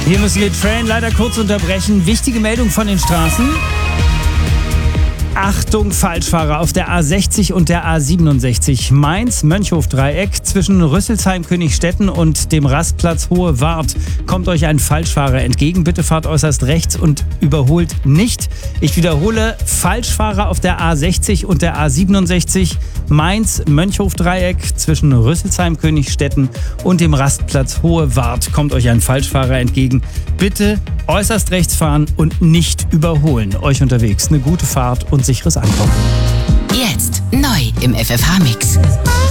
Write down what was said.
Hier müssen wir Train leider kurz unterbrechen. Wichtige Meldung von den Straßen. Achtung, Falschfahrer auf der A60 und der A67. Mainz-Mönchhof-Dreieck zwischen Rüsselsheim, Königstetten und dem Rastplatz Hohe Wart kommt euch ein Falschfahrer entgegen. Bitte fahrt äußerst rechts und überholt nicht. Ich wiederhole, Falschfahrer auf der A60 und der A67. Mainz-Mönchhof-Dreieck zwischen Rüsselsheim, Königstetten und dem Rastplatz Hohe Wart kommt euch ein Falschfahrer entgegen. Bitte äußerst rechts fahren und nicht überholen. Euch unterwegs eine gute Fahrt und sicheres Ankommen. Jetzt neu im FFH-Mix.